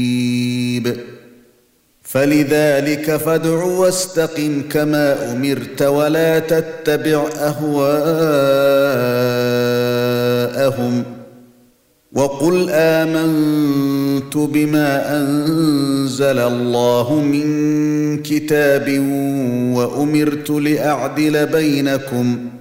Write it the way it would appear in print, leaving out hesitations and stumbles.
فلذلك فادع واستقم كما أمرت ولا تتبع أهواءهم وقل آمنت بما أنزل الله من كتاب وأمرت لأعدل بينكم